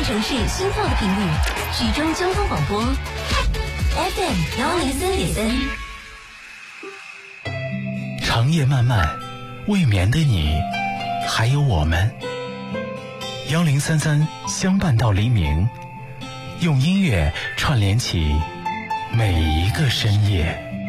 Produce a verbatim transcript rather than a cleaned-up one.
换城市心跳的频率，徐州交通广播 F M 幺零三点三。 长夜漫漫，未眠的你，还有我们。幺零三三相伴到黎明，用音乐串联起每一个深夜。